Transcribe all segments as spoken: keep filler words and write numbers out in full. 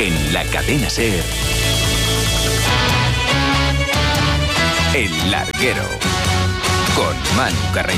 En la cadena SER, El Larguero, con Manu Carreño.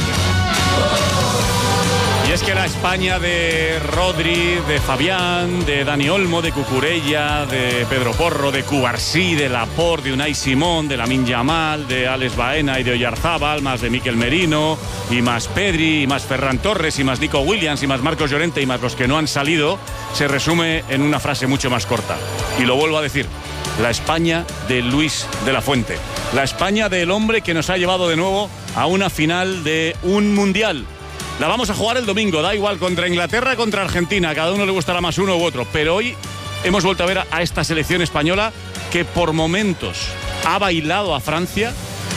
Y es que la España de Rodri, de Fabián, de Dani Olmo, de Cucurella, de Pedro Porro, de Cubarsí, de Laporte, de Unai Simón, de Lamine Yamal, de Alex Baena y de Oyarzábal, más de Mikel Merino, y más Pedri, y más Ferran Torres, y más Nico Williams, y más Marcos Llorente, y más los que no han salido, se resume en una frase mucho más corta. Y lo vuelvo a decir: la España de Luis de la Fuente. La España del hombre que nos ha llevado de nuevo a una final de un mundial. La vamos a jugar el domingo, da igual, contra Inglaterra, contra Argentina, a cada uno le gustará más uno u otro, pero hoy hemos vuelto a ver a esta selección española que por momentos ha bailado a Francia,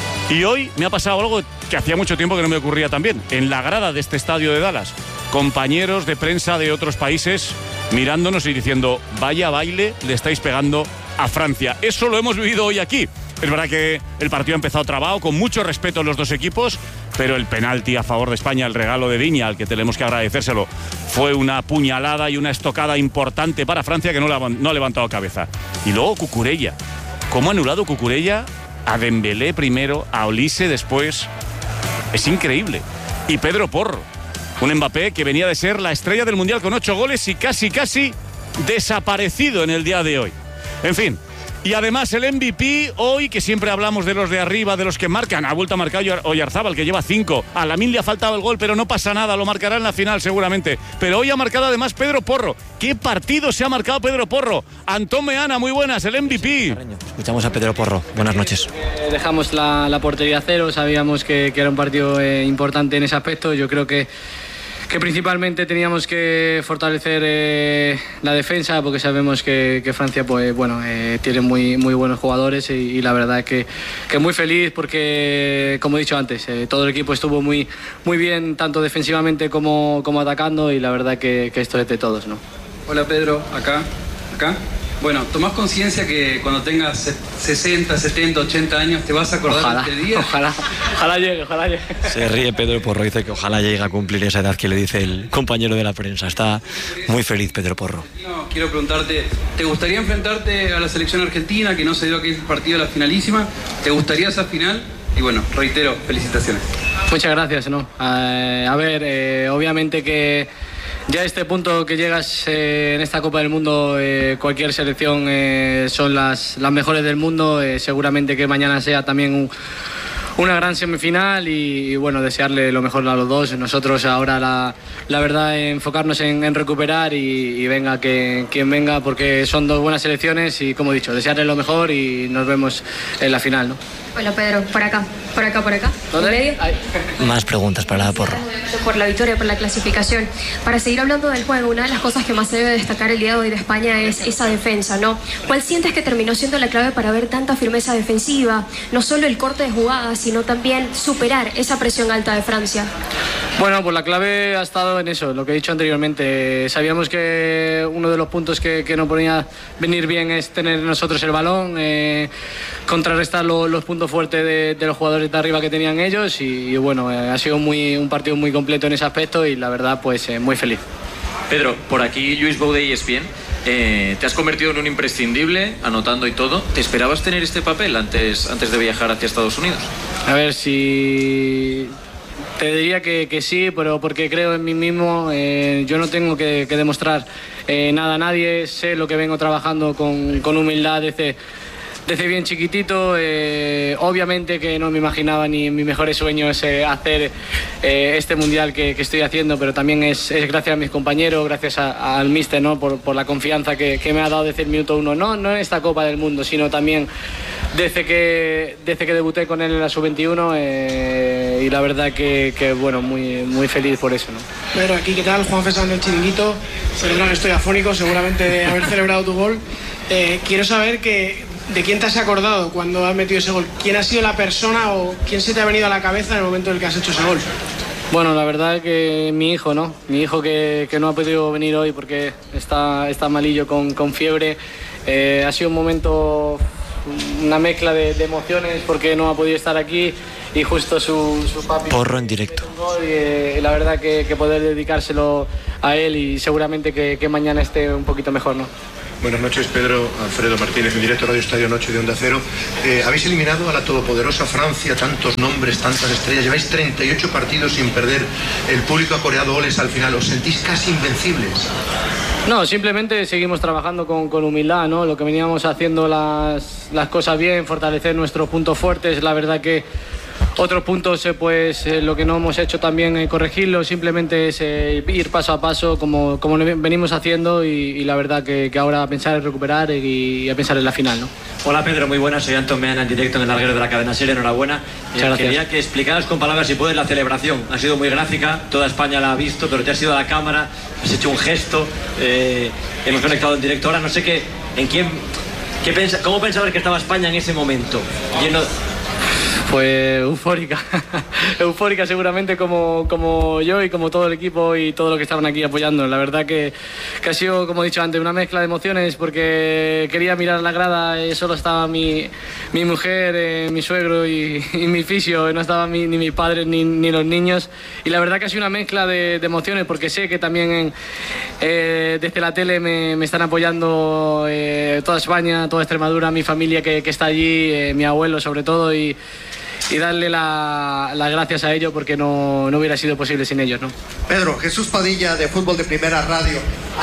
y hoy me ha pasado algo que hacía mucho tiempo que no me ocurría también. En la grada de este estadio de Dallas, compañeros de prensa de otros países mirándonos y diciendo: vaya baile le estáis pegando a Francia. Eso lo hemos vivido hoy aquí. Es verdad que el partido ha empezado trabado, con mucho respeto en los dos equipos, pero el penalti a favor de España, el regalo de Viña, al que tenemos que agradecérselo, fue una puñalada y una estocada importante para Francia, que no, la, no ha levantado cabeza. Y luego Cucurella. ¿Cómo ha anulado Cucurella a Dembélé primero, a Olise después? Es increíble. Y Pedro Porro, un Mbappé que venía de ser la estrella del Mundial con ocho goles y casi, casi desaparecido en el día de hoy. En fin. Y además el M V P hoy, que siempre hablamos de los de arriba, de los que marcan, ha vuelto a marcar Oyarzábal, que lleva cinco. A Lamine le ha faltado el gol, pero no pasa nada, lo marcará en la final seguramente. Pero hoy ha marcado además Pedro Porro. ¿Qué partido se ha marcado Pedro Porro? Antón Meana, muy buenas, el M V P. Escuchamos a Pedro Porro, buenas noches. Eh, dejamos la, la portería a cero, sabíamos que, que era un partido eh, importante en ese aspecto. Yo creo que que principalmente teníamos que fortalecer eh, la defensa, porque sabemos que, que Francia pues bueno eh, tiene muy, muy buenos jugadores, y, y la verdad es que, que muy feliz porque, como he dicho antes, eh, todo el equipo estuvo muy, muy bien, tanto defensivamente como, como atacando, y la verdad que, que esto es de todos, ¿no? Hola Pedro, acá, acá. Bueno, tomás conciencia que cuando tengas sesenta, setenta, ochenta años te vas a acordar ojalá, de este día. Ojalá, ojalá llegue, ojalá llegue. Se ríe Pedro Porro, dice que ojalá llegue a cumplir esa edad que le dice el compañero de la prensa. Está muy feliz Pedro Porro. No, quiero preguntarte, ¿te gustaría enfrentarte a la selección argentina, que no se dio aquel partido de la finalísima? ¿Te gustaría esa final? Y bueno, reitero, felicitaciones. Muchas gracias, ¿no? Eh, a ver, eh, obviamente que ya a este punto que llegas eh, en esta Copa del Mundo, eh, cualquier selección eh, son las, las mejores del mundo. Eh, seguramente que mañana sea también un, una gran semifinal, y, y bueno, desearle lo mejor a los dos. Nosotros ahora la, la verdad enfocarnos en, en recuperar, y, y venga que, quien venga, porque son dos buenas selecciones, y como he dicho, desearle lo mejor, y nos vemos en la final, ¿no? Hola Pedro, por acá, por acá, por acá. ¿Dónde? Más preguntas para la Porro. Por la victoria, por la clasificación. Para seguir hablando del juego, una de las cosas que más se debe destacar el día de hoy de España es esa defensa, ¿no? ¿Cuál sientes que terminó siendo la clave para ver tanta firmeza defensiva? No solo el corte de jugadas, sino también superar esa presión alta de Francia. Bueno, pues la clave ha estado en eso, lo que he dicho anteriormente. Sabíamos que uno de los puntos que, que no podía venir bien es tener nosotros el balón, eh, contrarrestar lo, los puntos fuertes de, de los jugadores de arriba que tenían ellos, y, y bueno, eh, ha sido muy, un partido muy completo en ese aspecto, y la verdad pues eh, muy feliz. Pedro, por aquí Lluís Bou de E S P N. Eh, te has convertido en un imprescindible, anotando y todo. ¿Te esperabas tener este papel antes, antes de viajar hacia Estados Unidos? A ver, si te diría que, que sí, pero porque creo en mí mismo. Eh, yo no tengo que, que demostrar eh, nada a nadie. Sé lo que vengo trabajando con, con humildad desde, desde bien chiquitito. Eh, obviamente que no me imaginaba ni en mis mejores sueños eh, hacer eh, este mundial que, que estoy haciendo, pero también es, es gracias a mis compañeros, gracias a, al míster, ¿no? por, por la confianza que, que me ha dado desde el minuto uno, no, no en esta Copa del Mundo, sino también desde que, desde que debuté con él en la sub veintiuno, eh, y la verdad que, que bueno, muy, muy feliz por eso, ¿no? Pero aquí, ¿qué tal? Juan Fesán del Chiringuito. Perdón, estoy afónico seguramente de haber celebrado tu gol. Eh, quiero saber que, de quién te has acordado cuando has metido ese gol. ¿Quién ha sido la persona o quién se te ha venido a la cabeza en el momento en el que has hecho ese gol? Bueno, la verdad es que mi hijo, ¿no? Mi hijo que, que no ha podido venir hoy porque está, está malillo con, con fiebre. Eh, ha sido un momento, una mezcla de, de emociones porque no ha podido estar aquí, y justo su, su papi... Porro en directo. Y, eh, la verdad que, que poder dedicárselo a él, y seguramente que, que mañana esté un poquito mejor, ¿no? Buenas noches, Pedro. Alfredo Martínez, en directo Radio Estadio Noche de Onda Cero. Eh, habéis eliminado a la todopoderosa Francia, tantos nombres, tantas estrellas. Lleváis treinta y ocho partidos sin perder. El público ha coreado goles al final. ¿Os sentís casi invencibles? No, simplemente seguimos trabajando con, con humildad, ¿no? Lo que veníamos haciendo las, las cosas bien, fortalecer nuestros puntos fuertes. La verdad que otros puntos, pues eh, lo que no hemos hecho también eh, corregirlo, simplemente es eh, ir paso a paso como, como venimos haciendo y, y la verdad que, que ahora a pensar en recuperar y, y a pensar en la final, ¿no? Hola Pedro, muy buenas, soy Antón Meana en directo en el larguero de la cadena SER, enhorabuena. Muchas gracias. Quería que explicaras con palabras si puedes la celebración, ha sido muy gráfica, toda España la ha visto, pero te has ido a la cámara, has hecho un gesto, eh, hemos conectado en directo ahora, no sé qué, en quién, qué pensa, ¿cómo pensabas que estaba España en ese momento? Lleno... Pues eufórica, eufórica seguramente como, como yo y como todo el equipo y todo lo que estaban aquí apoyando. La verdad que, que ha sido, como he dicho antes, una mezcla de emociones porque quería mirar la grada y solo estaba mi, mi mujer, eh, mi suegro y, y mi fisio, no estaban ni mis padres ni, ni los niños. Y la verdad que ha sido una mezcla de, de emociones porque sé que también en, eh, desde la tele me, me están apoyando eh, toda España, toda Extremadura, mi familia que, que está allí, eh, mi abuelo sobre todo y... y darle la, las gracias a ellos porque no, no hubiera sido posible sin ellos, ¿no? Pedro, Jesús Padilla de Fútbol de Primera Radio.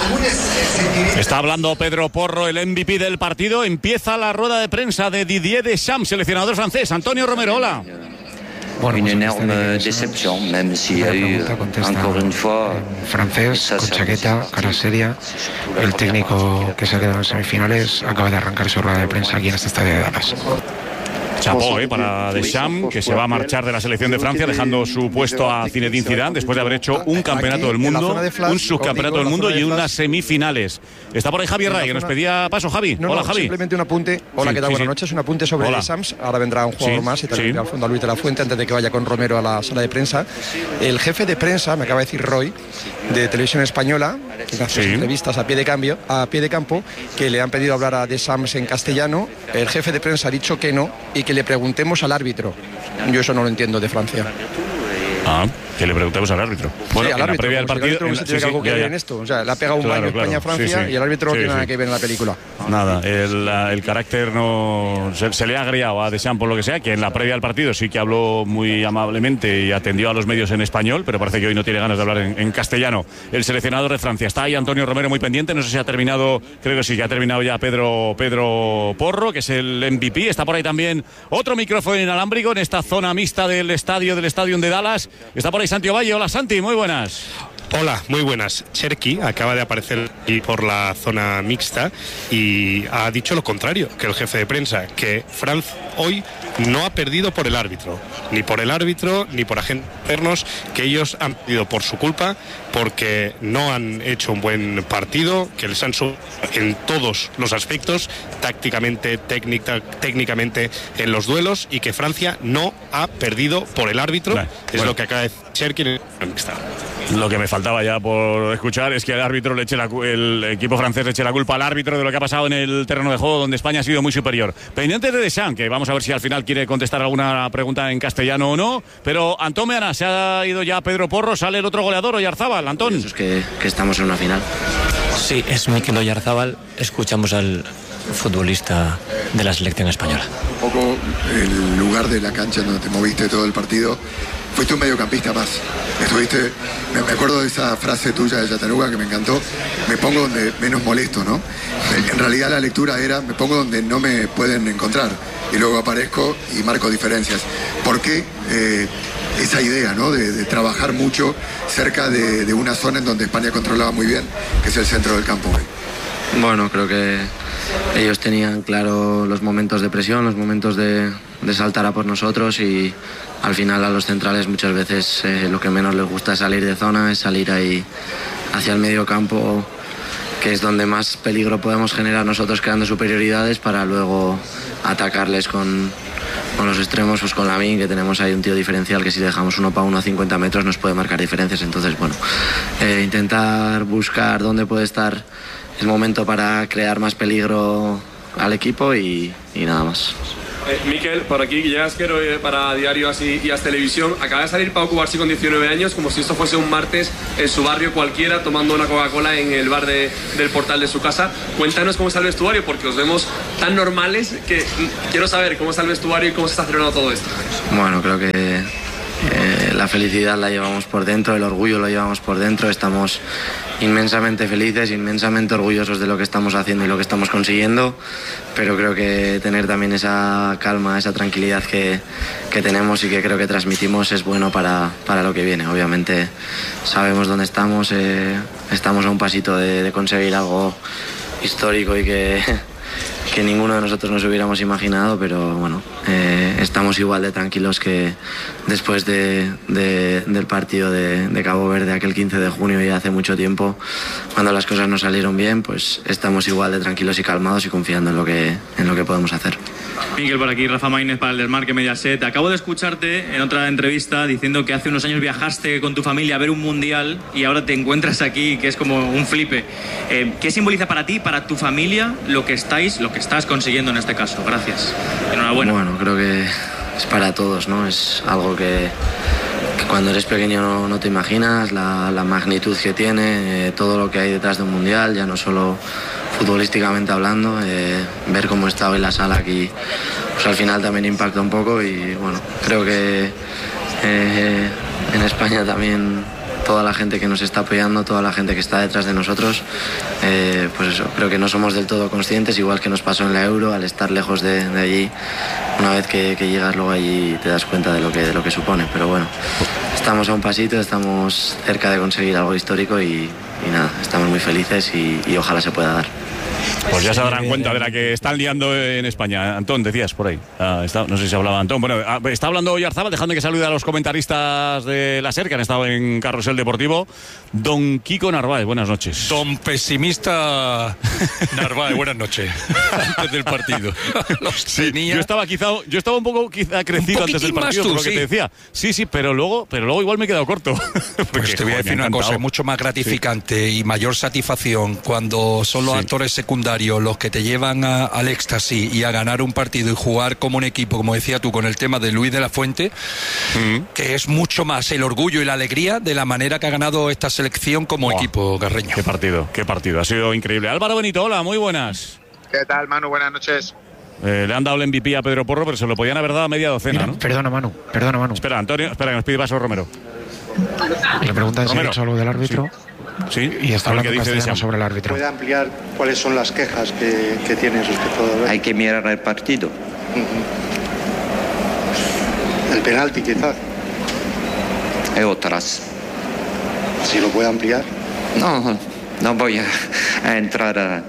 Está hablando Pedro Porro, el M V P del partido. Empieza la rueda de prensa de Didier Deschamps, seleccionador francés. Antonio Romero, hola. Bueno, une énorme déception, même s'il y a eu, encore une fois, francés, con chaqueta, cara seria. El técnico que se ha quedado en semifinales acaba de arrancar su rueda de prensa aquí en este estadio de Dallas. Chapó eh, para Deschamps, que se va a marchar de la selección de Francia, dejando su puesto a Zinedine Zidane después de haber hecho un campeonato del mundo, un subcampeonato del mundo y unas semifinales. Está por ahí Javier Ray, que nos pedía paso. Javi, no, hola no, Javi. Simplemente un apunte. Hola, sí, ¿qué tal? Sí, Buenas sí. noches. Un apunte sobre Deschamps. Ahora vendrá un jugador sí, más y también sí. al fondo Luis de la Fuente antes de que vaya con Romero a la sala de prensa. El jefe de prensa, me acaba de decir Roy, de Televisión Española, que hace sí. entrevistas a pie de cambio, a pie de campo, que le han pedido hablar a Deschamps en castellano. El jefe de prensa ha dicho que no y que le preguntemos al árbitro. Yo eso no lo entiendo de Francia. Ah, que le preguntemos al árbitro. Bueno, sí, al en árbitro, la previa del partido. Si el árbitro tiene sí, algo que ya, ver ya. en esto. O sea, le ha pegado un claro, baño claro. España-Francia sí, sí. y el árbitro sí, no tiene sí. nada que ver en la película. Nada, el, el carácter no se, se le ha agriado a Deschamps por lo que sea, que en la previa del partido sí que habló muy amablemente y atendió a los medios en español, pero parece que hoy no tiene ganas de hablar en, en castellano. El seleccionador de Francia. Está ahí Antonio Romero muy pendiente, no sé si ha terminado, creo que sí, que ha terminado ya Pedro, Pedro Porro, que es el M V P. Está por ahí también otro micrófono inalámbrico en esta zona mixta del estadio, del estadio de Dallas. Está por ahí Santi Ovalle. Hola Santi, muy buenas. Hola, muy buenas. Cherki acaba de aparecer aquí por la zona mixta y ha dicho lo contrario que el jefe de prensa, que Francia hoy no ha perdido por el árbitro, ni por el árbitro ni por agentes externos, que ellos han perdido por su culpa, porque no han hecho un buen partido, que les han subido en todos los aspectos, tácticamente, técnica, técnicamente en los duelos, y que Francia no ha perdido por el árbitro. Vale, es bueno. lo que acaba de decir Cherki en la mixta. Lo que me faltaba ya por escuchar es que el árbitro le eche la, el equipo francés le eche la culpa al árbitro de lo que ha pasado en el terreno de juego, donde España ha sido muy superior. Pendientes de Deschamps, que vamos a ver si al final quiere contestar alguna pregunta en castellano o no. Pero Antón Meana, se ha ido ya Pedro Porro, sale el otro goleador, Oyarzábal. Antón. Eso es que, que estamos en una final. Sí, es Mikel Oyarzábal. Escuchamos al futbolista de la selección española. Un poco el lugar de la cancha donde te moviste todo el partido. Fuiste un mediocampista más. Estuviste, me acuerdo de esa frase tuya de Chattanooga que me encantó, me pongo donde menos molesto, ¿no? En realidad la lectura era, me pongo donde no me pueden encontrar y luego aparezco y marco diferencias. ¿Por qué eh, esa idea, ¿no? de, de trabajar mucho cerca de, de una zona en donde España controlaba muy bien, que es el centro del campo? Bueno, creo que ellos tenían claro los momentos de presión, los momentos de, de saltar a por nosotros, y al final a los centrales muchas veces eh, lo que menos les gusta es salir de zona, es salir ahí hacia el medio campo, que es donde más peligro podemos generar nosotros creando superioridades para luego atacarles con, con los extremos, pues con Lamine, que tenemos ahí un tío diferencial que si dejamos uno para uno a cincuenta metros nos puede marcar diferencias. Entonces, bueno, eh, intentar buscar dónde puede estar el momento para crear más peligro al equipo y, y nada más. Eh, Miquel, por aquí, llegas quiero para Diario Así y As Televisión. Acaba de salir Pau Cubarsí con diecinueve años, como si esto fuese un martes en su barrio cualquiera, tomando una Coca-Cola en el bar de, del portal de su casa. Cuéntanos cómo está el vestuario, porque os vemos tan normales que quiero saber cómo está el vestuario y cómo se está celebrando todo esto. Bueno, creo que eh, la felicidad la llevamos por dentro, el orgullo lo llevamos por dentro. Estamos inmensamente felices, inmensamente orgullosos de lo que estamos haciendo y lo que estamos consiguiendo, pero creo que tener también esa calma, esa tranquilidad que, que tenemos y que creo que transmitimos es bueno para, para lo que viene. Obviamente sabemos dónde estamos, eh, estamos a un pasito de, de conseguir algo histórico y que, que ninguno de nosotros nos hubiéramos imaginado, pero bueno, eh, estamos igual de tranquilos que después de, de, del partido de, de Cabo Verde aquel quince de junio y hace mucho tiempo, cuando las cosas no salieron bien, pues estamos igual de tranquilos y calmados y confiando en lo que, en lo que podemos hacer. Miguel, por aquí, Rafa Maínez para el Desmarque Mediaset. Acabo de escucharte en otra entrevista diciendo que hace unos años viajaste con tu familia a ver un mundial y ahora te encuentras aquí, que es como un flipe. Eh, ¿Qué simboliza para ti, para tu familia, lo que estáis, lo que estás consiguiendo en este caso? Gracias. Enhorabuena. Bueno, creo que es para todos, ¿no? Es algo que, que cuando eres pequeño no, no te imaginas, la, la magnitud que tiene, eh, todo lo que hay detrás de un mundial, ya no solo futbolísticamente hablando, eh, ver cómo está hoy la sala aquí, pues al final también impacta un poco y bueno, creo que eh, en España también toda la gente que nos está apoyando, toda la gente que está detrás de nosotros, eh, pues eso, creo que no somos del todo conscientes, igual que nos pasó en la Euro, al estar lejos de, de allí, una vez que, que llegas luego allí te das cuenta de lo que, de lo que supone, pero bueno, estamos a un pasito, estamos cerca de conseguir algo histórico y, y nada, estamos muy felices y, y ojalá se pueda dar. Pues ya se darán cuenta de la que están liando en España. Antón, decías por ahí. Ah, está, no sé si hablaba Antón. Bueno, ah, está hablando Oyarzábal, dejando que salude a los comentaristas de la SER que han estado en Carrusel Deportivo. Don Kiko Narváez, buenas noches. Don pesimista Narváez, buenas noches. Antes del partido. Los tenía... Yo estaba quizá, yo estaba un poco quizá crecido antes del partido, tú, por lo sí. que te decía. Sí, sí, pero luego, pero luego igual me he quedado corto. Pues te voy a decir una cosa, es mucho más gratificante sí. y mayor satisfacción cuando son los sí. actores secundarios los que te llevan a, al éxtasis y a ganar un partido y jugar como un equipo, como decía tú, con el tema de Luis de la Fuente, mm. que es mucho más el orgullo y la alegría de la manera que ha ganado esta selección como oh, equipo carreño. Qué partido, qué partido, ha sido increíble. Álvaro Benito, hola, muy buenas. ¿Qué tal, Manu? Buenas noches. Eh, le han dado el M V P a Pedro Porro, pero se lo podían haber dado a media docena, Mira, ¿no? Perdona, Manu, perdona, Manu. Espera, Antonio, espera, que nos pide paso Romero. Le preguntan si ha hecho algo del árbitro. Sí. Sí, y está hablando que dice sobre el árbitro. ¿Puede ampliar cuáles son las quejas que, que tiene respecto a... Hay que mirar el partido. Uh-huh. El penalti, quizás. Hay otras. ¿Si lo puede ampliar? No, no voy a, a entrar a,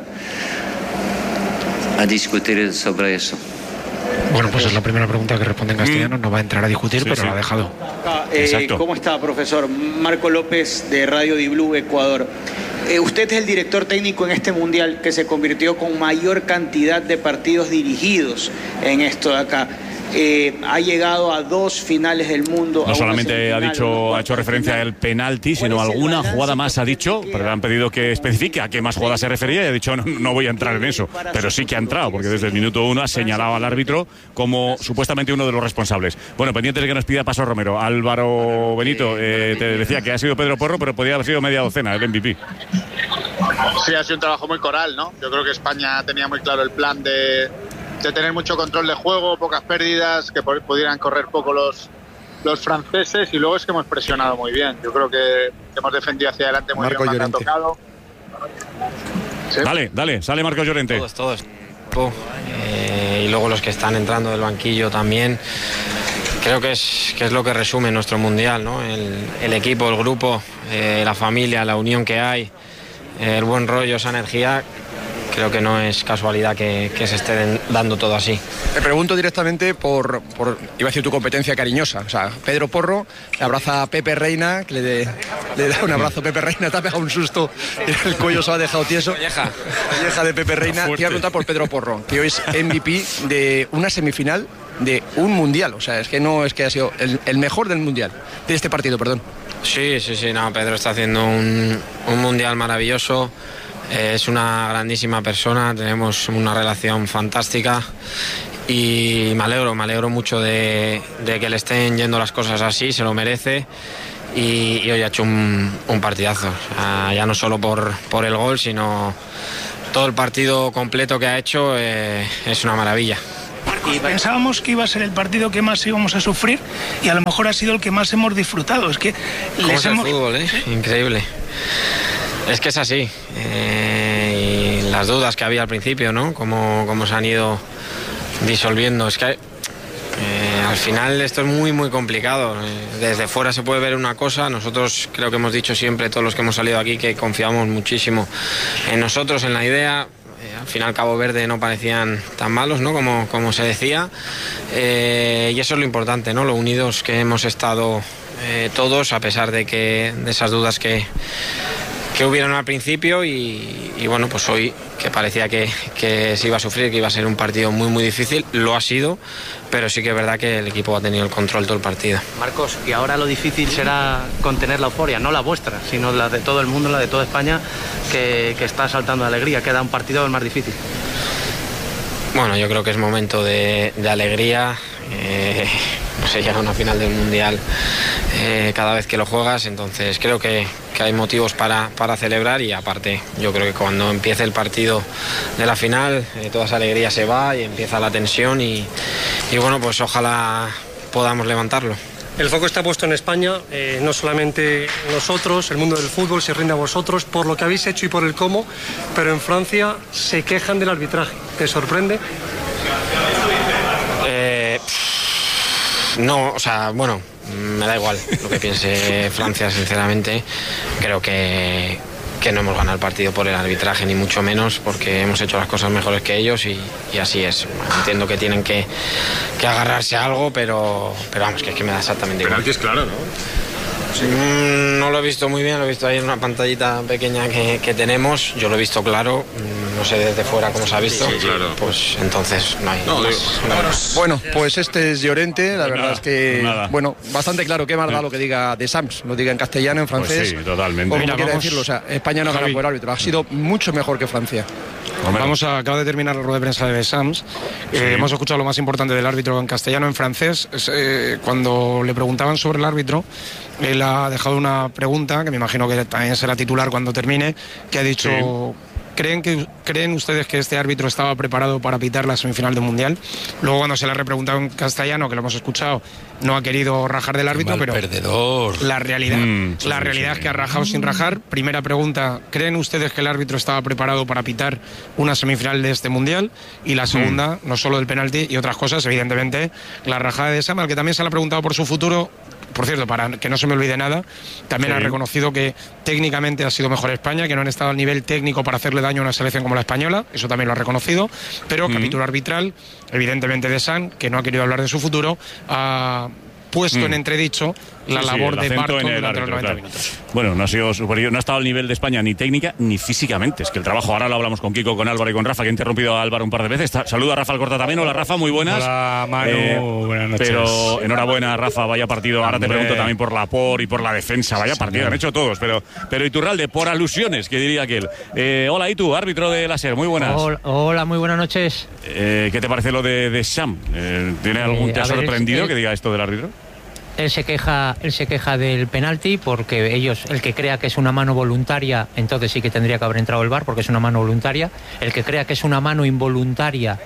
a discutir sobre eso. Bueno, pues es la primera pregunta que responde en castellano. No va a entrar a discutir, sí, pero sí. lo ha dejado. Eh, ¿Cómo está, profesor? Marco López, de Radio Di Blue, Ecuador. Eh, usted es el director técnico en este mundial que se convirtió con mayor cantidad de partidos dirigidos en esto de acá. Eh, ha llegado a dos finales del mundo. No solamente ha dicho, ha hecho referencia al penalti, sino alguna jugada más ha dicho, pero le han pedido que especifique a qué más jugadas se refería y ha dicho no, no voy a entrar en eso, pero sí que ha entrado, porque desde el minuto uno ha señalado al árbitro como supuestamente uno de los responsables. Bueno, pendientes de que nos pida paso Romero. Álvaro Benito, eh, te decía que ha sido Pedro Porro, pero podría haber sido media docena el M V P. Sí, ha sido un trabajo muy coral, ¿no? Yo creo que España tenía muy claro el plan de... de tener mucho control de juego, pocas pérdidas, que pudieran correr poco los, los franceses y luego es que hemos presionado muy bien. Yo creo que, que hemos defendido hacia adelante muy Marco bien, Llorente. tocado. ¿Sí? Dale, dale, sale Marco Llorente. Todos, todos. Eh, y luego los que están entrando del banquillo también. Creo que es, que es lo que resume nuestro mundial, ¿no? El, el equipo, el grupo, eh, la familia, la unión que hay, eh, el buen rollo, esa energía. Creo que no es casualidad que, que se esté dando todo así. Te pregunto directamente por, por, iba a decir tu competencia cariñosa. O sea, Pedro Porro le abraza a Pepe Reina, que le, de, le da un abrazo a Pepe Reina, te ha pegado un susto, el cuello se ha dejado tieso. Vieja. Vieja de Pepe Reina. Te iba a preguntar por Pedro Porro, que hoy es M V P de una semifinal de un mundial. O sea, es que no es que ha sido el, el mejor del mundial, de este partido, perdón. Sí, sí, sí, no, Pedro está haciendo un, un mundial maravilloso. Eh, es una grandísima persona, tenemos una relación fantástica y me alegro, me alegro mucho de, de que le estén yendo las cosas así, se lo merece. Y, y hoy ha hecho un, un partidazo, o sea, ya no solo por, por el gol, sino todo el partido completo que ha hecho, eh, es una maravilla. Y pensábamos que iba a ser el partido que más íbamos a sufrir y a lo mejor ha sido el que más hemos disfrutado. Es que ¿Cómo les es el hemos... fútbol, eh? ¿Sí? Increíble. Es que es así. Eh, y las dudas que había al principio, ¿no? Cómo, cómo se han ido disolviendo. Es que Eh, al final esto es muy muy complicado. Eh, desde fuera se puede ver una cosa. Nosotros creo que hemos dicho siempre, todos los que hemos salido aquí, que confiamos muchísimo en nosotros, en la idea. Eh, al final Cabo Verde no parecían tan malos, ¿no? Como, como se decía. Eh, y eso es lo importante, ¿no? Lo unidos que hemos estado eh, todos, a pesar de que de esas dudas que que hubieron al principio y, y bueno, pues hoy que parecía que, que se iba a sufrir, que iba a ser un partido muy muy difícil, lo ha sido, pero sí que es verdad que el equipo ha tenido el control todo el partido. Marcos, y ahora lo difícil será contener la euforia, no la vuestra, sino la de todo el mundo, la de toda España, que, que está saltando de alegría. Queda un partido el más difícil. Bueno, yo creo que es momento de, de alegría. Eh, no sé, llega una final del Mundial eh, cada vez que lo juegas, entonces creo que, que hay motivos para, para celebrar y aparte yo creo que cuando empiece el partido de la final eh, toda esa alegría se va y empieza la tensión y, y bueno, pues ojalá podamos levantarlo. El foco está puesto en España, eh, no solamente nosotros, el mundo del fútbol se rinde a vosotros por lo que habéis hecho y por el cómo, pero en Francia se quejan del arbitraje. ¿Te sorprende? Eh, no, o sea, bueno, me da igual lo que piense Francia, sinceramente. Creo que, que no hemos ganado el partido por el arbitraje, ni mucho menos, porque hemos hecho las cosas mejores que ellos y, y así es. Entiendo que tienen que, que agarrarse a algo, pero, pero vamos, que es que me da exactamente igual. Penalti es claro, ¿no? Sí. Mm, no lo he visto muy bien, lo he visto ahí en una pantallita pequeña que, que tenemos, yo lo he visto claro, no sé desde fuera cómo se ha visto, sí, claro. Pues entonces no hay no, más, no, no no. Bueno, pues este es Llorente, la Pues verdad nada, es que, nada. bueno, bastante claro, qué más da lo que diga de Sams, lo diga en castellano, en francés, Pues sí, totalmente. o como Mira, quiera vamos- decirlo, o sea, España no ha ganado Javi. por árbitro, ha sido mucho mejor que Francia. Vamos a acaba de terminar la rueda de prensa de Sams. Eh, Sí. hemos escuchado lo más importante del árbitro en castellano, en francés. Es, eh, cuando le preguntaban sobre el árbitro, él ha dejado una pregunta que me imagino que también será titular cuando termine, que ha dicho: Sí. ¿Creen, que, ¿creen ustedes que este árbitro estaba preparado para pitar la semifinal del Mundial? Luego, cuando se le ha repreguntado en castellano, que lo hemos escuchado, no ha querido rajar del árbitro, mal pero perdedor. la realidad, Mm, sí, la sí, realidad sí. es que ha rajado sin rajar. Primera pregunta: ¿creen ustedes que el árbitro estaba preparado para pitar una semifinal de este Mundial? Y la segunda, no solo el penalti y otras cosas, evidentemente, la rajada de Sam, al que también se le ha preguntado por su futuro. Por cierto, para que no se me olvide nada, también Sí. ha reconocido que técnicamente ha sido mejor España, que no han estado al nivel técnico para hacerle daño a una selección como la española, eso también lo ha reconocido, pero capítulo arbitral, evidentemente de San, que no ha querido hablar de su futuro, ha puesto Mm. en entredicho la Sí, sí, labor el de acento Barton en el durante los árbitro, noventa claro. minutos. Bueno, no ha sido superior, no ha estado al nivel de España ni técnica ni físicamente. Es que el trabajo, ahora lo hablamos con Kiko, con Álvaro y con Rafa, que ha interrumpido a Álvaro un par de veces. Ta- Saluda a Rafa Alcorta también. Hola Rafa, muy buenas. Hola Manu, buenas noches. Pero enhorabuena Rafa, vaya partido. Ahora te Hombre. pregunto también por la por y por la defensa. Vaya partido, han hecho todos. Pero, pero Iturralde, por alusiones, que diría aquel. Eh, hola Itu, árbitro de la SER, muy buenas. Hola, hola, muy buenas noches. Eh, ¿Qué te parece lo de, de Sam? Eh, ¿Tiene algún, Eh, ¿Te ha a ver, sorprendido el- que diga esto del árbitro? Él se queja, él se queja del penalti porque ellos, el que crea que es una mano voluntaria, entonces sí que tendría que haber entrado el V A R porque es una mano voluntaria. El que crea que es una mano involuntaria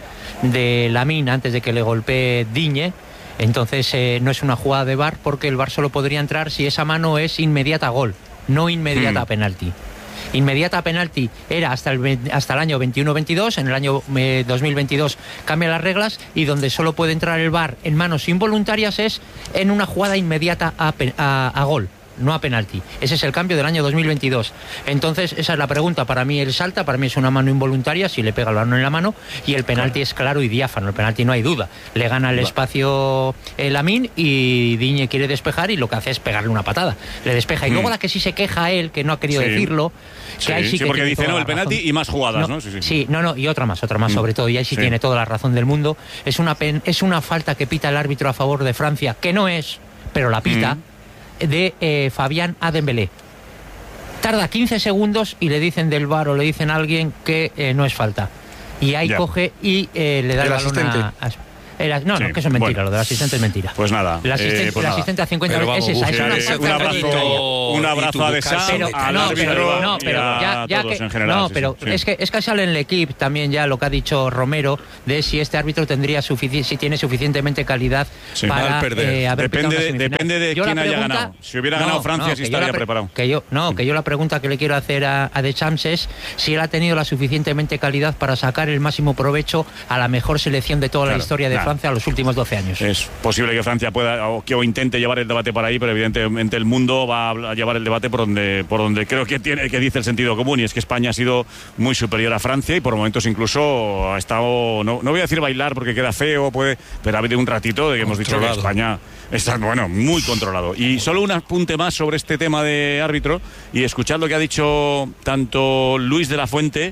de Lamine antes de que le golpee Digne, entonces eh, no es una jugada de V A R porque el V A R solo podría entrar si esa mano es inmediata a gol, no inmediata Mm. a penalti. Inmediata a penalti era hasta el, ve- hasta el año veintiuno veintidós, en el año eh, dos mil veintidós cambian las reglas y donde solo puede entrar el V A R en manos involuntarias es en una jugada inmediata a, pe- a- a gol, no a penalti. Ese es el cambio del año dos mil veintidós. Entonces esa es la pregunta, para mí él salta, para mí es una mano involuntaria si le pega el balón en la mano y el penalti es claro y diáfano, el penalti no hay duda. Le gana el Va. espacio el Lamine y Digne quiere despejar y lo que hace es pegarle una patada. Le despeja y Mm. luego la que sí se queja él, que no ha querido Sí. decirlo, que Sí, ahí sí, sí, que porque tiene dice, toda no, la el penalti razón. y más jugadas, ¿no? Sí, sí. Sí, no, no, y otra más, otra más Mm. sobre todo, y ahí sí, Sí. tiene toda la razón del mundo. Es una, pen- es una falta que pita el árbitro a favor de Francia, que no es, pero la pita, Mm. de eh, Fabián a Dembélé. tarda quince segundos y le dicen del V A R o le dicen a alguien que eh, no es falta. Y ahí ya. coge y eh, le da el, el balón a, a Era, no, sí, no, que eso es mentira, bueno. Lo del asistente es mentira. Pues nada. El asistente, eh, pues el nada. asistente a cincuenta veces es esa. Eh, es un abrazo, un abrazo a Deschamps, al no, árbitro pero, no, pero, y a ya, ya todos que, en general. No, sí, pero sí. es que es que sale en el equipo también ya lo que ha dicho Romero de si este árbitro tendría sufici si tiene suficientemente calidad sí, para eh, haber depende de, depende de quién pregunta, haya ganado. Si hubiera no, ganado Francia, no, sí estaría pre preparado. Que yo, no, que yo la pregunta que le quiero hacer a, a Deschamps es si él ha tenido la suficientemente calidad para sacar el máximo provecho a la mejor selección de toda claro, la historia de claro. Francia a los últimos doce años. Es posible que Francia pueda o que o intente llevar el debate por ahí, pero evidentemente el mundo va a llevar el debate por donde por donde creo que tiene que dice el sentido común, y es que España ha sido muy superior a Francia y por momentos incluso ha estado, no, no voy a decir bailar porque queda feo, puede, pero ha habido un ratito de que hemos dicho que España está, bueno, muy controlado. Y solo un apunte más sobre este tema de árbitro, y escuchad lo que ha dicho tanto Luis de la Fuente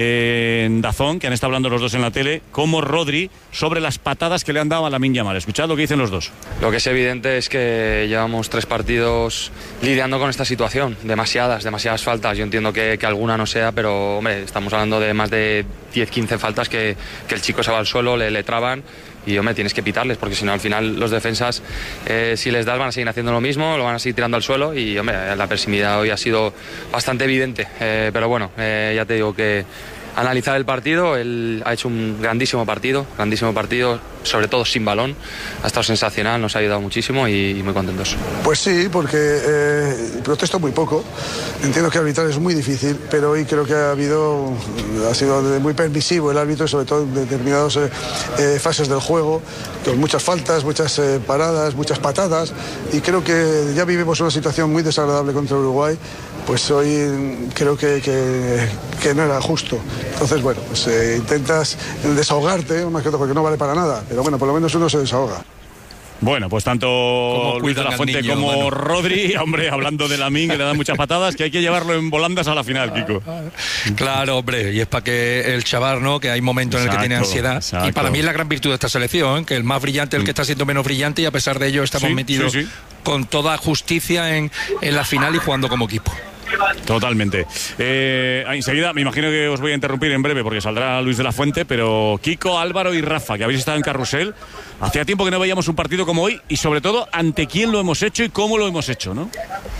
Eh, en Dazón, que han estado hablando los dos en la tele, como Rodri, sobre las patadas que le han dado a Lamine Yamal. Escuchad lo que dicen los dos. Lo que es evidente es que llevamos tres partidos lidiando con esta situación, demasiadas, demasiadas faltas. Yo entiendo que, que alguna no sea, pero hombre, estamos hablando de más de diez, quince faltas que, que el chico se va al suelo, le, le traban. Y, hombre, tienes que pitarles, porque si no, al final los defensas, eh, si les das, van a seguir haciendo lo mismo, lo van a seguir tirando al suelo. Y, hombre, la persimidad hoy ha sido bastante evidente. Eh, pero bueno, eh, ya te digo que analizar el partido, él ha hecho un grandísimo partido, grandísimo partido, sobre todo sin balón. Ha estado sensacional, nos ha ayudado muchísimo y, y muy contentos. Pues sí, porque eh, protesto muy poco. Entiendo que arbitrar es muy difícil, pero hoy creo que ha habido, ha sido muy permisivo el árbitro, sobre todo en determinadas eh, eh, fases del juego, con muchas faltas, muchas eh, paradas, muchas patadas, y creo que ya vivimos una situación muy desagradable contra Uruguay. Pues hoy creo que, que, que no era justo. Entonces, bueno, pues eh, intentas desahogarte, más que todo, porque no vale para nada, pero bueno, por lo menos uno se desahoga. Bueno, pues tanto Luis de la Fuente niño, como bueno. Rodri, hombre, hablando de Lamine, que le dan muchas patadas, que hay que llevarlo en volandas a la final, Kiko. Claro, hombre, y es para que el chaval, ¿no? Que hay momentos exacto, en el que tiene ansiedad. Exacto. Y para mí es la gran virtud de esta selección, ¿eh? Que el más brillante es el que está siendo menos brillante, y a pesar de ello estamos sí, metidos sí, sí. con toda justicia en, en la final y jugando como equipo. Totalmente. Eh, enseguida, me imagino que os voy a interrumpir en breve porque saldrá Luis de la Fuente, pero Kiko, Álvaro y Rafa, que habéis estado en Carrusel, hacía tiempo que no veíamos un partido como hoy, y sobre todo, ante quién lo hemos hecho y cómo lo hemos hecho, ¿no?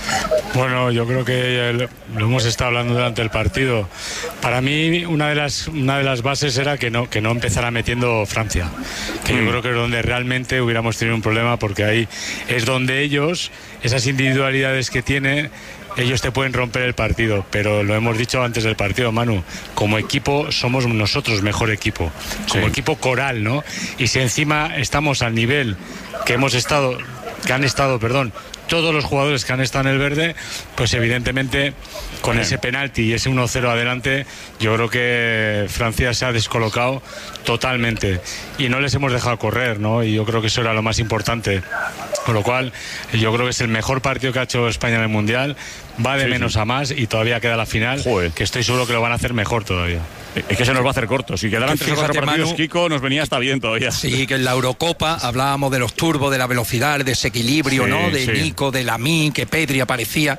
Bueno, yo creo que lo hemos estado hablando durante el partido. Para mí, una de las, una de las bases era que no, que no empezara metiendo Francia, que mm. yo creo que es donde realmente hubiéramos tenido un problema, porque ahí es donde ellos, esas individualidades que tienen, ellos te pueden romper el partido, pero lo hemos dicho antes del partido, Manu, como equipo somos nosotros mejor equipo, como sí. equipo coral, ¿no? Y si encima estamos al nivel que hemos estado, que han estado, perdón, todos los jugadores que han estado en el verde, pues evidentemente con ese penalti y ese uno cero adelante, yo creo que Francia se ha descolocado totalmente y no les hemos dejado correr, ¿no? Y yo creo que eso era lo más importante. Con lo cual, yo creo que es el mejor partido que ha hecho España en el Mundial. Va de sí, menos sí. a más y todavía queda la final, Joder. que estoy seguro que lo van a hacer mejor todavía. Es que se nos va a hacer corto. Si quedaran tres o cuatro partidos, Manu, Kiko, nos venía hasta bien todavía. Sí, que en la Eurocopa hablábamos de los turbos, de la velocidad, el desequilibrio, sí, ¿no? De sí. Nico, de Lamine, que Pedri aparecía.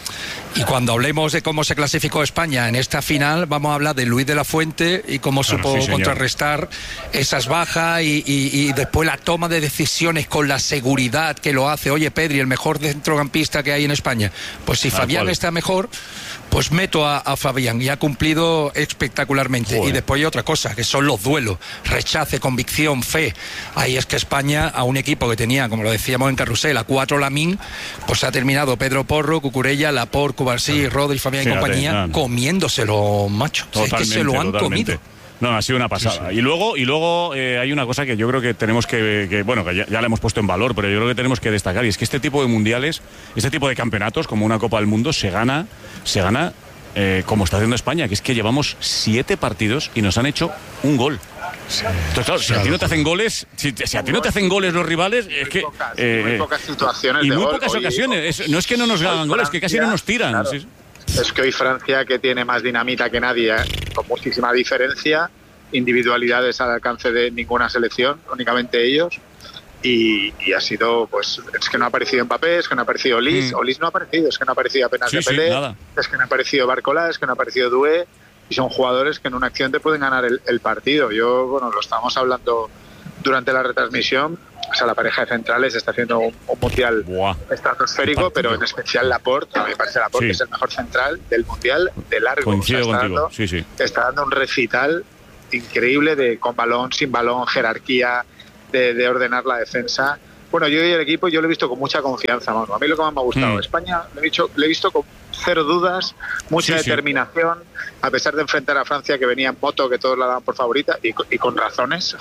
Y cuando hablemos de cómo se clasificó España en esta final, vamos a hablar de Luis de la Fuente y cómo claro, supo sí, contrarrestar esas bajas y, y, y después la toma de decisiones con la seguridad que lo hace. Oye, Pedri, el mejor centrocampista que hay en España. Pues si Tal Fabián cual. está mejor, pues meto a, a Fabián, y ha cumplido espectacularmente. Joder. Y después hay otra cosa, que son los duelos. Rechace, convicción, fe. Ahí es que España, a un equipo que tenía, como lo decíamos en Carrusel, a cuatro Lamine, pues ha terminado Pedro Porro, Cucurella, Laporte, Cubarsí, claro. Rodri, Fabián Fíjate, y compañía, no, no. comiéndoselo, macho. Totalmente, es que se lo han totalmente. comido. No, ha sido una pasada. Sí, sí. Y luego, y luego eh, hay una cosa que yo creo que tenemos que, que bueno, que ya, ya la hemos puesto en valor, pero yo creo que tenemos que destacar, y es que este tipo de mundiales, este tipo de campeonatos, como una Copa del Mundo, se gana, se gana eh, como está haciendo España, que es que llevamos siete partidos y nos han hecho un gol. Sí. Entonces, claro, si a ti no te hacen goles, si, si a ti no te hacen goles los rivales, es que pocas, eh, muy pocas situaciones y de muy gol. pocas Hoy, ocasiones. Es, no es que no nos hagan goles, es que casi no nos tiran. Claro. Sí. Es que hoy Francia, que tiene más dinamita que nadie, ¿eh? con muchísima diferencia, individualidades al alcance de ninguna selección, únicamente ellos, y, y ha sido, pues, es que no ha aparecido Mbappé, es que no ha aparecido Olis, mm. Olis no ha aparecido, es que no ha aparecido apenas sí, Dembélé, sí, es que no ha aparecido Barcola, es que no ha aparecido Doué, y son jugadores que en una acción te pueden ganar el, el partido. Yo, bueno, lo estábamos hablando durante la retransmisión, o sea, la pareja de centrales está haciendo un, un mundial Buah. estratosférico, pero en especial Laporte, a mí me parece Laporte sí. que es el mejor central del mundial de largo. Coincido o sea, está contigo, dando, sí, sí. está dando un recital increíble de con balón, sin balón, jerarquía, de, de ordenar la defensa. Bueno, yo y el equipo yo lo he visto con mucha confianza, Manu. A mí lo que más me ha gustado, mm. España, lo he, dicho, lo he visto con cero dudas, mucha sí, determinación, sí. a pesar de enfrentar a Francia, que venía en moto, que todos la daban por favorita, y, y con razones.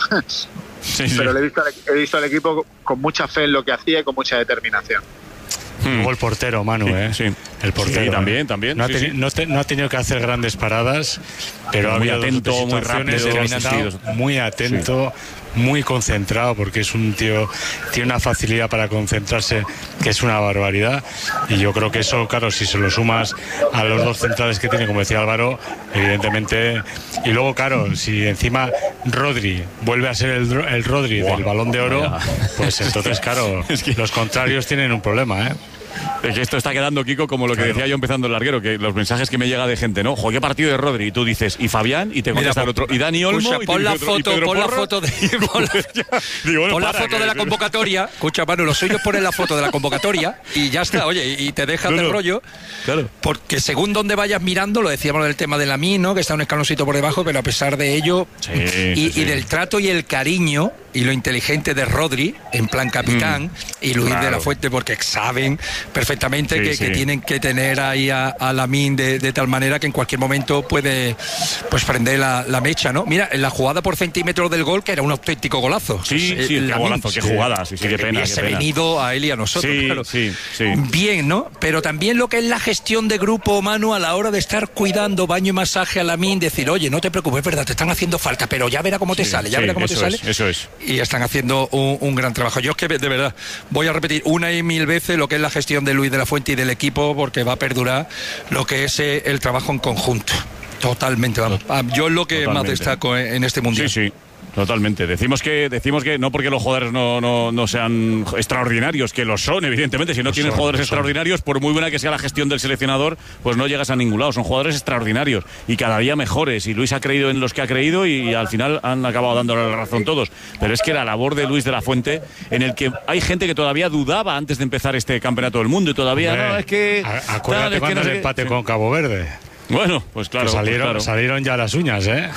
sí, Pero sí. He, visto al, he visto al equipo con mucha fe en lo que hacía y con mucha determinación. Luego el portero, Manu, ¿eh? Sí, el portero. Sí, también, también. No ha, sí, teni- sí. no, te- no ha tenido que hacer grandes paradas, pero ha habido atento, dos muy situaciones rápido, que ha estado muy atento, sí. muy concentrado, porque es un tío, tiene una facilidad para concentrarse que es una barbaridad. Y yo creo que eso, claro, si se lo sumas a los dos centrales que tiene, como decía Álvaro, evidentemente. Y luego, claro, si encima Rodri vuelve a ser el, el Rodri wow. del Balón de Oro, pues entonces, claro, es que los contrarios tienen un problema, ¿eh? Es que esto está quedando, Kiko, como lo que claro. decía yo empezando el larguero, que los mensajes que me llega de gente, ¿no? Joder, qué partido de Rodri, y tú dices, y Fabián, y te contesta el otro, y Dani Olmo, escucha, y pon la otro, foto, y Pedro pon la Porro. foto de, pon la, Digo, bueno, pon la para, foto que... de la convocatoria, escucha, Manu, lo suyo es poner la foto de la convocatoria y ya está, oye, y te dejas no, del no. rollo, claro. porque según donde vayas mirando, lo decíamos del tema de Lamine, ¿no? Que está un escaloncito por debajo, pero a pesar de ello, sí, y, sí, sí. y del trato y el cariño y lo inteligente de Rodri, en plan capitán, mm, y Luis claro. de la Fuente, porque saben perfectamente sí, que, sí. que tienen que tener ahí a, a Lamine de, de tal manera que en cualquier momento puede pues prender la, la mecha, ¿no? Mira, en la jugada por centímetros del gol, que era un auténtico golazo. Sí, pues, sí, Lamine, qué golazo, qué jugada, sí, sí, qué pena. Hubiese qué pena. venido a él y a nosotros, sí, claro. Sí, sí. Bien, ¿no? Pero también lo que es la gestión de grupo, Manu, a la hora de estar cuidando baño y masaje a Lamine, decir, oye, no te preocupes, es verdad, te están haciendo falta, pero ya verá cómo te sí, sale, ya sí, verá cómo te sale. Es, eso es. Y están haciendo Un, un gran trabajo. Yo es que de verdad voy a repetir una y mil veces lo que es la gestión de Luis de la Fuente y del equipo, porque va a perdurar lo que es eh, el trabajo en conjunto. Totalmente, vamos. Yo es lo que Totalmente. más destaco en, en este mundial. Sí, sí. Totalmente. Decimos que decimos que no porque los jugadores no, no, no sean extraordinarios, que lo son, evidentemente. Si no los tienes son, jugadores extraordinarios, por muy buena que sea la gestión del seleccionador, pues no llegas a ningún lado. Son jugadores extraordinarios y cada día mejores. Y Luis ha creído en los que ha creído y al final han acabado dándole la razón todos. Pero es que la labor de Luis de la Fuente, en el que hay gente que todavía dudaba antes de empezar este campeonato del mundo y todavía Hombre, no, es que... Acuérdate tal, es cuando que no el empate sé. con Cabo Verde. Bueno, pues claro, salieron, pues claro. salieron ya las uñas, ¿eh?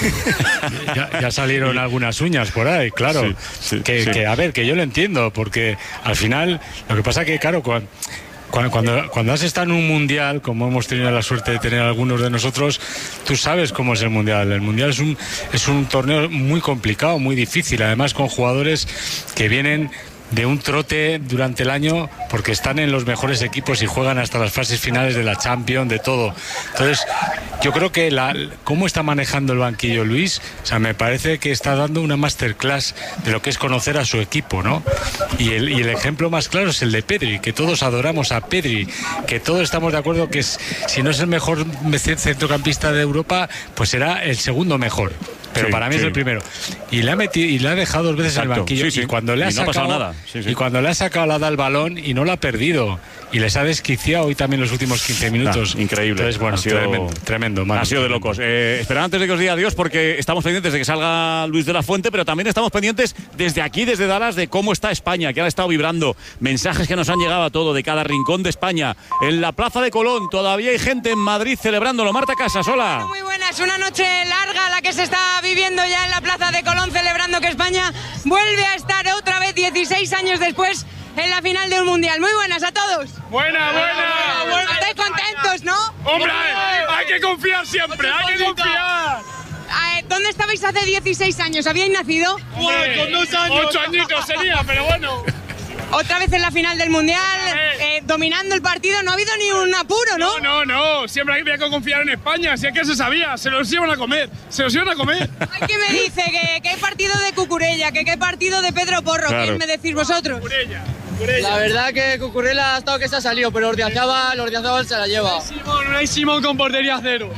ya, ya salieron algunas uñas por ahí, claro. Sí, sí, que, sí. que, a ver, que yo lo entiendo, porque al final, lo que pasa que, claro, cuando, cuando, cuando has estado en un mundial, como hemos tenido la suerte de tener algunos de nosotros, tú sabes cómo es el mundial. El mundial es un, es un torneo muy complicado, muy difícil, además con jugadores que vienen de un trote durante el año porque están en los mejores equipos y juegan hasta las fases finales de la Champions, de todo. Entonces, yo creo que la, cómo está manejando el banquillo Luis, o sea, me parece que está dando una masterclass de lo que es conocer a su equipo, ¿no? Y el, y el ejemplo más claro es el de Pedri, que todos adoramos a Pedri, que todos estamos de acuerdo que es, si no es el mejor centrocampista de Europa, pues será el segundo mejor. Pero sí, para mí sí. es el primero. Y le ha metido y le ha dejado dos veces Exacto. en el banquillo. Sí, sí. Y cuando le ha y no sacado, ha nada. Sí, sí. Y cuando le ha sacado, le ha dado el balón y no lo ha perdido. Y les ha desquiciado hoy también los últimos quince minutos. Nah, increíble. Entonces, bueno, ha sido, tremendo, tremendo, Manu, ha sido de tremendo. locos. Eh, espera, antes de que os diga adiós, porque estamos pendientes de que salga Luis de la Fuente, pero también estamos pendientes desde aquí, desde Dallas, de cómo está España, que ha estado vibrando. Mensajes que nos han llegado a todo, de cada rincón de España. En la Plaza de Colón, todavía hay gente en Madrid celebrándolo. Marta Casas, hola. Muy buenas, una noche larga la que se está viviendo ya en la Plaza de Colón, celebrando que España vuelve a estar otra vez dieciséis años después en la final de un mundial. Muy buenas a todos. Buena, buena. buena. Estáis contentos, ¿no? Hombre, hay que confiar siempre, hay que confiar. ¿Dónde estabais hace dieciséis años? ¿Habíais nacido? Bueno, con dos años. Ocho añitos sería, pero bueno. Otra vez en la final del mundial, eh, dominando el partido, no ha habido ni un apuro, ¿no? No, no, no, siempre había que confiar en España, si es que se sabía, se los iban a comer, se los iban a comer. Ay, ¿qué me dice? Que, que hay partido de Cucurella, que qué partido de Pedro Porro, claro. ¿Qué me decís vosotros? Cucurella, Cucurella. La verdad que Cucurella ha estado que se ha salido, pero Ordiazábal, Ordiazábal se la lleva. No hay Simón, no hay Simón con portería cero.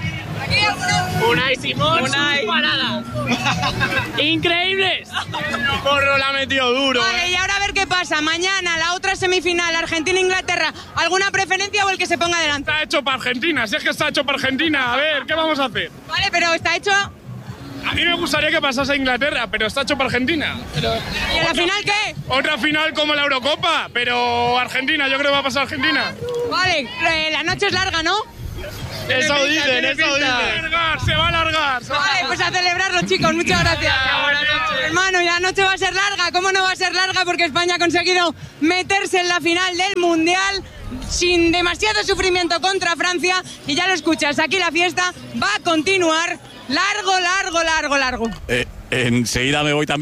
Unai Simón, Unai. parada. Increíbles. Porro la ha metido duro. Vale, eh. y ahora a ver qué pasa. Mañana, la otra semifinal, Argentina-Inglaterra. ¿Alguna preferencia o el que se ponga delante? Está hecho para Argentina, si es que está hecho para Argentina. A ver, ¿qué vamos a hacer? Vale, pero está hecho... A mí me gustaría que pasase a Inglaterra, pero está hecho para Argentina. Pero... ¿Y en la final qué? Otra final como la Eurocopa, pero Argentina, yo creo que va a pasar Argentina. Vale, eh, la noche es larga, ¿no? Eso dicen, eso dicen. Se va a alargar, se va a alargar. Vale, pues a celebrarlo, chicos. Muchas gracias. Hermano, y la noche va a ser larga. ¿Cómo no va a ser larga? Porque España ha conseguido meterse en la final del Mundial sin demasiado sufrimiento contra Francia. Y ya lo escuchas, aquí la fiesta va a continuar largo, largo, largo, largo. Eh, enseguida me voy también.